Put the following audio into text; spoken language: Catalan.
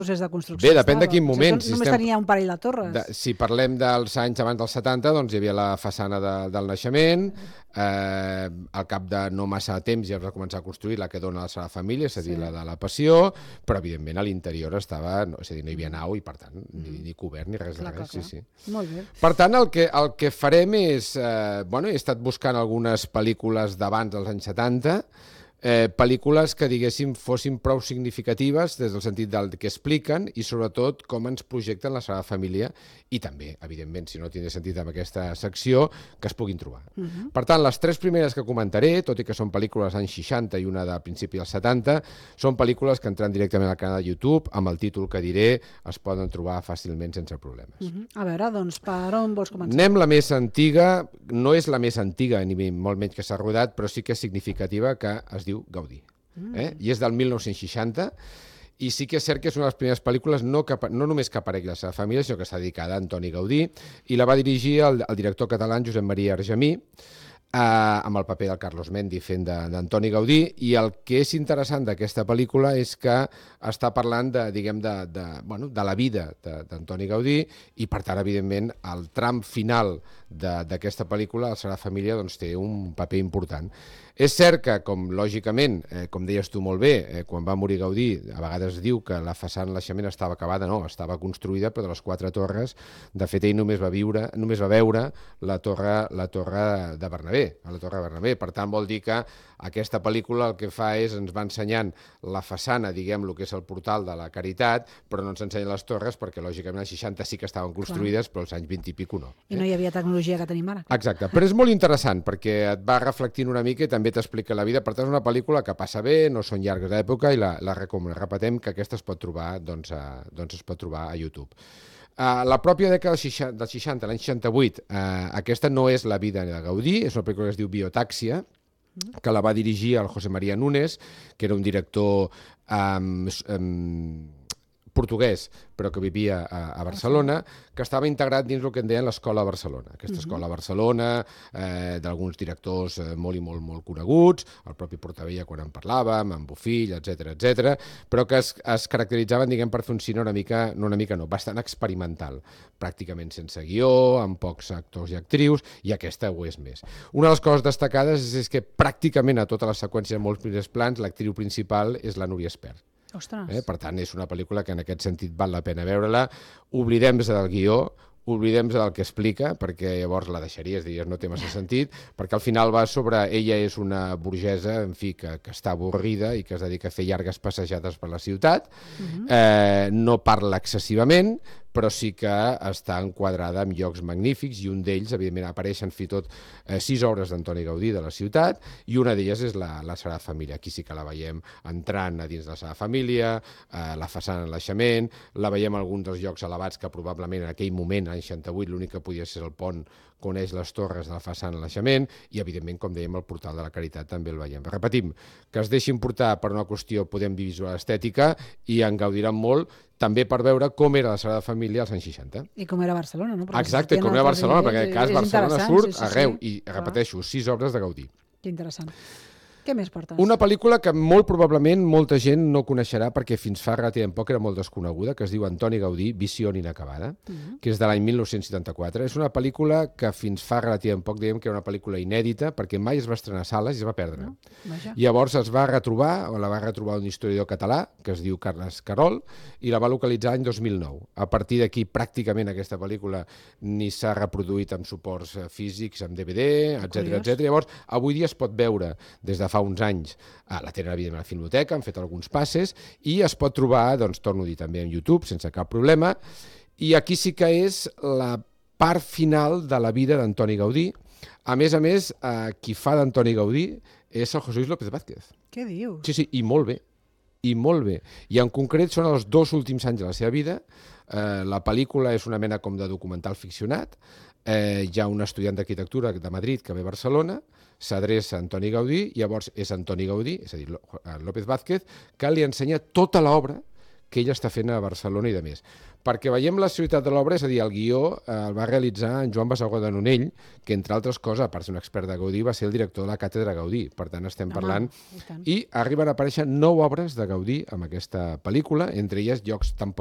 procés de construcció Bé, depèn de estava? quin moment. Només tenia un parell de torres. Si parlem dels anys abans dels 70, doncs hi havia la façana del naixement, al cap de no massa temps ja es va començar a construir la que dona la Sagrada Família, és a dir, la de la Passió, però evidentment a l'interior estava, és a dir, no hi havia nau i per tant ni cobert ni res de res. Sí. Molt bé. Per tant, el que farem és, he estat buscant algunes pel·lícules d'abans dels anys 70, pel·lícules que, diguéssim, fossin prou significatives des del sentit del que expliquen i, sobretot, com ens projecten la Sagrada Família i també, evidentment, si no tindré sentit amb aquesta secció, que es puguin trobar. Per tant, les tres primeres que comentaré, tot i que són pel·lícules dels anys 60 i una de principi dels 70, són pel·lícules que entrant directament al canal de YouTube, amb el títol que diré, es poden trobar fàcilment sense problemes. A veure, doncs, per on vols començar? Anem la més antiga, no és la més antiga, ni molt menys que s'ha rodat, però sí que és significativa, que es diu Gaudí. I és del 1960, i sí que és cert que és una de les primeres pel·lícules no només que aparegui la seva família, sinó que està dedicada a Antoni Gaudí, i la va dirigir el director català Josep Maria Argemí, amb el paper del Carlos Mendi fent d'Antoni Gaudí, i el que és interessant d'aquesta pel·lícula és que està parlant de la vida d'Antoni Gaudí i, per tant, evidentment, el tram final d'aquesta pel·lícula, la Sagrada Família, doncs, té un paper important. És cert que, lògicament, com deies tu molt bé, quan va morir Gaudí, a vegades diu que la façana de naixement estava acabada, no, estava construïda, però de les 4 torres, de fet, ell només va veure la torre de Bernabé, a la Torre de Bernabé. Per tant, vol dir que aquesta pel·lícula el que fa és ens va ensenyant la façana, diguem, el que és el portal de la Caritat, però no ens ensenya les torres perquè, lògicament, als 60 sí que estaven construïdes, però als anys 20 i pico no. I no hi havia tecnologia que tenim ara. Exacte, però és molt interessant perquè et va reflectint una mica i també t'explica la vida. Per tant, és una pel·lícula que passa bé, no són llargues d'època i la recomanem. Repetem que aquesta es pot trobar, es pot trobar a YouTube. La pròpia dècada dels 60, l'any 68, aquesta no és la vida de Gaudí, és una pel·lícula que es diu Biotàxia, que la va dirigir el José María Núñez, que era un director portuguès, però que vivia a Barcelona, que estava integrat dins el que en deien l'Escola Barcelona. Aquesta Escola Barcelona, d'alguns directors molt i molt coneguts, el propi Portabella quan en parlàvem, en Bofill, etc, però que es caracteritzaven, diguem, per fer un cine bastant experimental, pràcticament sense guió, amb pocs actors i actrius, i aquesta ho és més. Una de les coses destacades és que pràcticament a totes les seqüències de molts primers plans l'actriu principal és la Núria Espert. Per tant, és una pel·lícula que en aquest sentit val la pena veure-la. Oblidem-se del guió, oblidem-se del que explica, perquè llavors la deixaries, diries, no té massa sentit, perquè al final va sobre... Ella és una burgesa, en fi, que està avorrida i que es dedica a fer llargues passejades per la ciutat. No parla excessivament, però sí que està enquadrada en llocs magnífics i un d'ells, evidentment, apareixen fins i tot 6 obres d'Antoni Gaudí de la ciutat i una d'elles és la Sagrada Família. Aquí sí que la veiem entrant a dins de la Sagrada Família, la façana de naixement, la veiem en alguns dels llocs elevats que probablement en aquell moment, l'any 68, l'únic que podia ser el pont coneix les torres de la façana de naixement i, evidentment, com dèiem, el portal de la Caritat també el veiem. Repetim, que es deixin portar per una qüestió, podem dir, visual estètica i en gaudiran molt, també per veure com era la Sagrada Família als anys 60. I com era Barcelona, no? Exacte, com era Barcelona, perquè en aquest cas Barcelona surt arreu i, repeteixo, 6 obres de Gaudí. Que interessant. Què més portes? Una pel·lícula que molt probablement molta gent no coneixerà perquè fins fa relativament poc era molt desconeguda, que es diu Antoni Gaudí, Visió inacabada, que és de l'any 1974. És una pel·lícula que fins fa relativament poc dèiem que era una pel·lícula inèdita perquè mai es va estrenar a sales i es va perdre. Llavors es va retrobar, o la va retrobar un historiador català, que es diu Carles Carol, i la va localitzar l'any 2009. A partir d'aquí pràcticament aquesta pel·lícula ni s'ha reproduït amb suports físics, amb DVD, etc. Llavors, avui dia es pot veure des de fa uns anys, la tenen evidentment a la Filmoteca, han fet alguns passes, i es pot trobar, doncs torno a dir, també en YouTube, sense cap problema, i aquí sí que és la part final de la vida d'Antoni Gaudí. A més, qui fa d'Antoni Gaudí és el José Luis López Vázquez. Què dius? Sí, i molt bé. I molt bé. I en concret són els 2 últims anys de la seva vida. La pel·lícula és una mena com de documental ficcionat. Hi ha un estudiant d'arquitectura de Madrid que ve a Barcelona, s'adreça a Antoni Gaudí, llavors és Antoni Gaudí, és a dir, López Vázquez, que li ensenya tota l'obra que ell està fent a Barcelona i de més. Perquè veiem la ciutat de l'obra, és a dir, el guió el va realitzar en Joan Basagó de Nonell, que, entre altres coses, a part d'un expert de Gaudí, va ser el director de la Càtedra Gaudí. Per tant, estem parlant... I arriben a aparèixer 9 obres de Gaudí amb aquesta pel·lícula, entre elles Llocs tan